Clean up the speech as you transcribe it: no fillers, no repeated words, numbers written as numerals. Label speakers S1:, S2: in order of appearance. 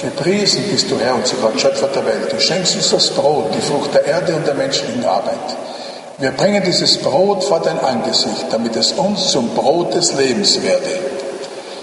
S1: Gepriesen bist du, Herr, unser Gott, Schöpfer der Welt. Du schenkst uns das Brot, die Frucht der Erde und der menschlichen Arbeit. Wir bringen dieses Brot vor dein Angesicht, damit es uns zum Brot des Lebens werde.